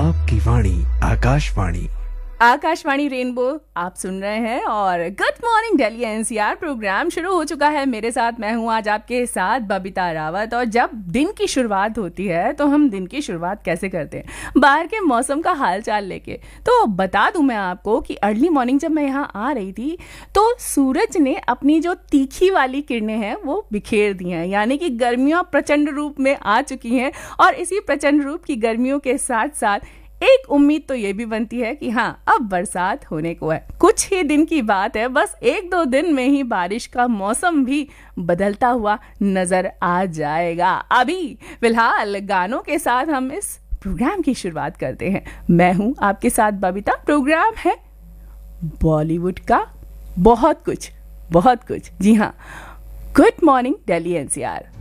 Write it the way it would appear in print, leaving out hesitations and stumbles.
आपकी वाणी आकाशवाणी। आकाशवाणी रेनबो आप सुन रहे हैं और good morning Delhi NCR programme शुरू हो चुका है। मेरे साथ मैं हूं आज आपके साथ बबीता रावत। और जब दिन की शुरुआत होती है तो हम दिन की शुरुआत कैसे करते हैं, बाहर के मौसम का हाल चाल लेके। तो बता दूं मैं आपको कि अर्ली मॉर्निंग जब मैं यहाँ आ रही थी तो सूरज ने अपनी जो तीखी वाली किरणें हैं वो बिखेर दी हैं, यानी कि गर्मियाँ प्रचंड रूप में आ चुकी हैं। और इसी प्रचंड रूप की गर्मियों के साथ साथ एक उम्मीद तो ये भी बनती है कि हाँ, अब बरसात होने को है। कुछ ही दिन की बात है, बस 1-2 दिन में ही बारिश का मौसम भी बदलता हुआ नजर आ जाएगा। अभी फिलहाल गानों के साथ हम इस प्रोग्राम की शुरुआत करते हैं। मैं हूँ आपके साथ बबीता। प्रोग्राम है बॉलीवुड का बहुत कुछ। जी हाँ, गुड मॉर्निंग दिल्ली एनसीआर।